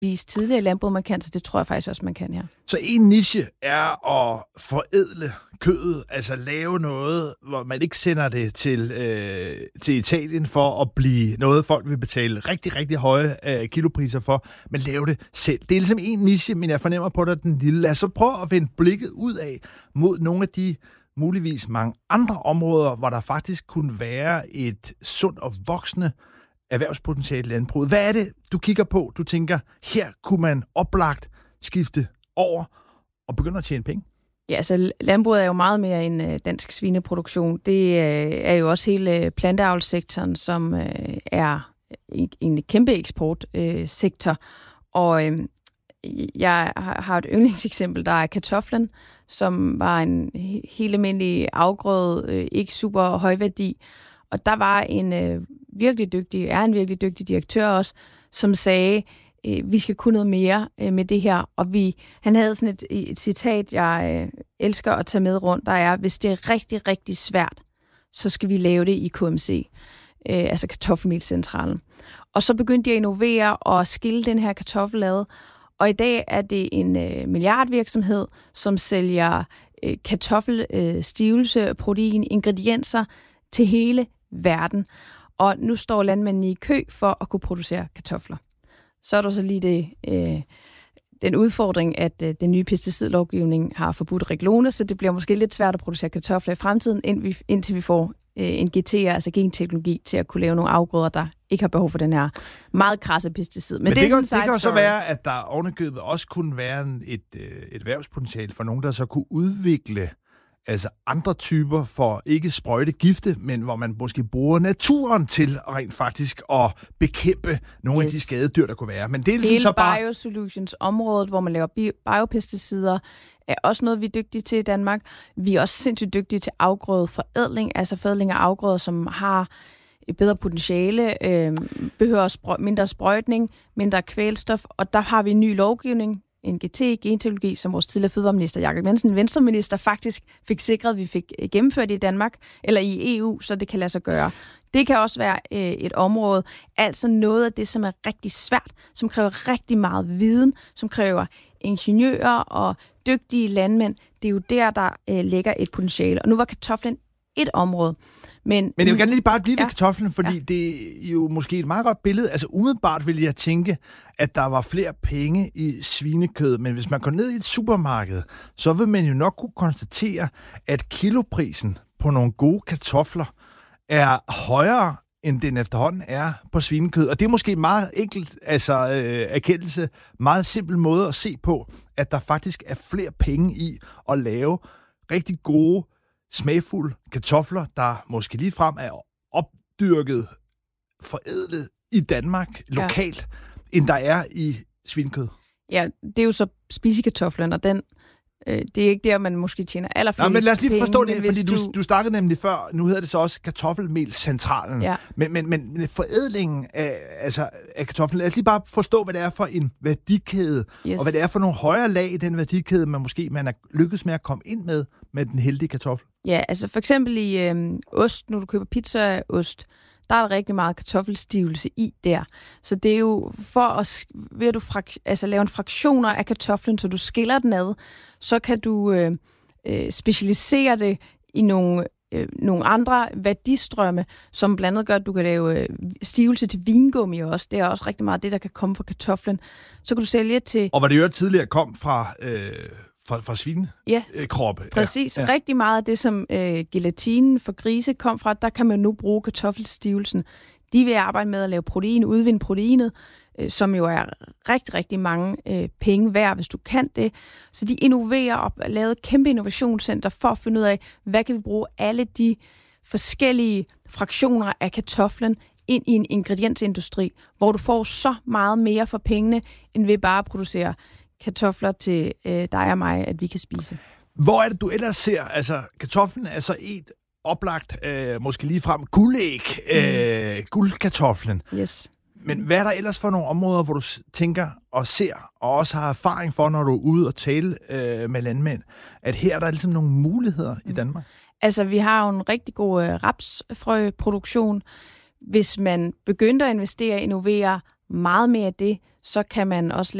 vist tidligere i landbruget, man kan, så det tror jeg faktisk også, man kan her. Så en niche er at forædle kødet, altså lave noget, hvor man ikke sender det til Italien for at blive noget, folk vil betale rigtig, rigtig høje kilopriser for, men lave det selv. Det er ligesom en niche, men jeg fornemmer på dig den lille. Lad os så prøve at vende blikket ud af mod nogle af de muligvis mange andre områder, hvor der faktisk kunne være et sundt og voksende erhvervspotentiale i landbruget. Hvad er det, du kigger på? Du tænker, her kunne man oplagt skifte over og begynde at tjene penge? Ja, altså landbruget er jo meget mere end dansk svineproduktion. Det er jo også hele planteavlssektoren, som er en kæmpe eksportsektor. Og jeg har et yndlingseksempel, der er kartoflen, som var en helt almindelig afgrøde, ikke super højværdi. Og der var en virkelig dygtig direktør også, som sagde, vi skal kunne noget mere med det her. Og han havde sådan et citat, jeg elsker at tage med rundt, der er, hvis det er rigtig, rigtig svært, så skal vi lave det i KMC, altså Kartoffelmelscentralen. Og så begyndte de at innovere og skille den her kartoffel ad. Og i dag er det en milliardvirksomhed, som sælger kartoffelstivelse, protein, ingredienser til hele verden. Og nu står landmændene i kø for at kunne producere kartofler. Så er der så lige den udfordring, at den nye pesticidlovgivning har forbudt Reglone, så det bliver måske lidt svært at producere kartofler i fremtiden, indtil vi får en GT, altså genteknologi, til at kunne lave nogle afgrøder, der ikke har behov for den her meget krasse pesticid. Men det kan jo så være, at der ovenikøbet også kunne være et erhvervspotentiale for nogen, der så kunne udvikle altså andre typer for ikke sprøjte gifte, men hvor man måske bruger naturen til rent faktisk at bekæmpe nogle af de skadedyr, der kunne være. Men det er ligesom hele så bare biosolutions-området, hvor man laver biopesticider, er også noget, vi er dygtige til i Danmark. Vi er også sindssygt dygtige til afgrødeforædling, altså forædling af afgrøder, som har et bedre potentiale, behøver mindre sprøjtning, mindre kvælstof, og der har vi en ny lovgivning, en genteknologi, som vores tidligere fødevareminister Jakob Jensen, venstreminister, faktisk fik sikret, at vi fik gennemført i Danmark, eller i EU, så det kan lade sig gøre. Det kan også være et område, altså noget af det, som er rigtig svært, som kræver rigtig meget viden, som kræver ingeniører og dygtige landmænd. Det er jo der ligger et potentiale. Og nu var kartoflen et område. Men jeg vil gerne lige bare blive ved kartoflen, fordi det er jo måske et meget godt billede. Altså umiddelbart vil jeg tænke, at der var flere penge i svinekød, men hvis man går ned i et supermarked, så vil man jo nok kunne konstatere, at kiloprisen på nogle gode kartofler er højere, end den efterhånden er på svinekød. Og det er måske meget enkelt, altså erkendelse, meget simpel måde at se på, at der faktisk er flere penge i at lave rigtig gode, smagfulde kartofler, der måske ligefrem er opdyrket, forædlet i Danmark lokalt, end der er i svinekød. Ja, det er jo så spisekartoflen, og den det er ikke der, man måske tjener allerflest penge. Men lad os lige forstå det, fordi du snakkede nemlig før, nu hedder det så også Kartoffelmelscentralen. Ja. Men forædlingen af kartoflen, lad os lige bare forstå, hvad det er for en værdikæde, og hvad det er for nogle højere lag i den værdikæde, man er lykkedes med at komme ind med den heldige kartoffel. Ja, altså for eksempel i ost, når du køber pizzaost, der er der rigtig meget kartoffelstivelse i der. Så det er jo ved at lave en fraktioner af kartoflen, så du skiller den ad, så kan du specialisere det i nogle andre værdistrømme, som blandt andet gør, at du kan lave stivelse til vingummi også. Det er også rigtig meget det, der kan komme fra kartoflen. Så kan du sælge til... Og hvad det jo tidligere kom fra svinekroppe. Præcis. Ja. Rigtig meget af det, som gelatinen for grise kom fra, der kan man nu bruge kartoffelstivelsen. De vil arbejde med at lave protein, udvinde proteinet, som jo er rigtig, rigtig mange penge værd, hvis du kan det. Så de innoverer og laver et kæmpe innovationscenter for at finde ud af, hvad kan vi bruge alle de forskellige fraktioner af kartoflen ind i en ingrediensindustri, hvor du får så meget mere for pengene, end ved bare at producere kartofler til dig og mig, at vi kan spise. Hvor er det, du ellers ser? Altså, kartoflen er så et oplagt, måske ligefrem guldæg, guldkartoflen. Yes. Men hvad er der ellers for nogle områder, hvor du tænker og ser, og også har erfaring for, når du er ude og tale med landmænd, at her er der ligesom nogle muligheder i Danmark? Altså, vi har jo en rigtig god rapsfrøproduktion. Hvis man begynder at investere og innovere meget mere af det, så kan man også